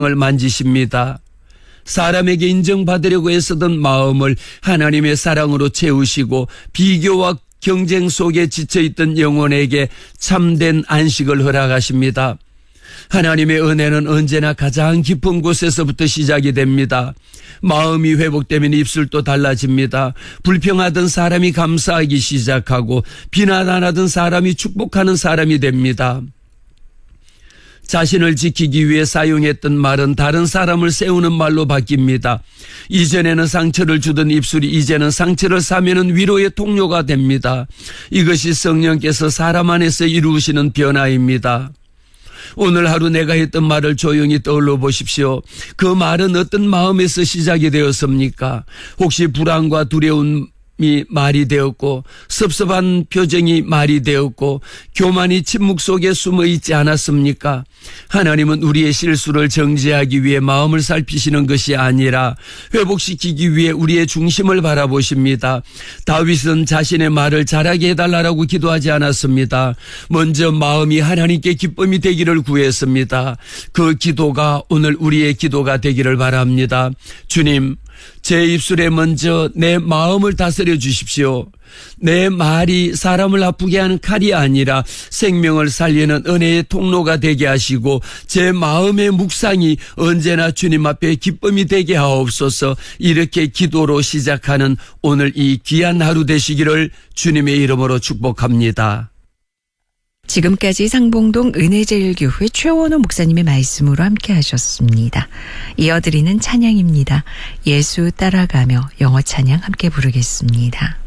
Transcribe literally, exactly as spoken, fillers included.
을 만지십니다. 사람에게 인정받으려고 애쓰던 마음을 하나님의 사랑으로 채우시고 비교와 경쟁 속에 지쳐있던 영혼에게 참된 안식을 허락하십니다. 하나님의 은혜는 언제나 가장 깊은 곳에서부터 시작이 됩니다. 마음이 회복되면 입술도 달라집니다. 불평하던 사람이 감사하기 시작하고 비난하던 사람이 축복하는 사람이 됩니다. 자신을 지키기 위해 사용했던 말은 다른 사람을 세우는 말로 바뀝니다. 이전에는 상처를 주던 입술이 이제는 상처를 사면은 위로의 통로가 됩니다. 이것이 성령께서 사람 안에서 이루시는 변화입니다. 오늘 하루 내가 했던 말을 조용히 떠올려 보십시오. 그 말은 어떤 마음에서 시작이 되었습니까? 혹시 불안과 두려움 이 말이 되었고 섭섭한 표정이 말이 되었고 교만이 침묵 속에 숨어 있지 않았습니까? 하나님은 우리의 실수를 정지하기 위해 마음을 살피시는 것이 아니라 회복시키기 위해 우리의 중심을 바라보십니다. 다윗은 자신의 말을 잘하게 해달라고 기도하지 않았습니다. 먼저 마음이 하나님께 기쁨이 되기를 구했습니다. 그 기도가 오늘 우리의 기도가 되기를 바랍니다. 주님, 제 입술에 먼저 내 마음을 다스려 주십시오. 내 말이 사람을 아프게 하는 칼이 아니라 생명을 살리는 은혜의 통로가 되게 하시고 제 마음의 묵상이 언제나 주님 앞에 기쁨이 되게 하옵소서. 이렇게 기도로 시작하는 오늘 이 귀한 하루 되시기를 주님의 이름으로 축복합니다. 지금까지 상봉동 은혜제일교회 최원호 목사님의 말씀으로 함께 하셨습니다. 이어드리는 찬양입니다. 예수 따라가며 영어 찬양 함께 부르겠습니다.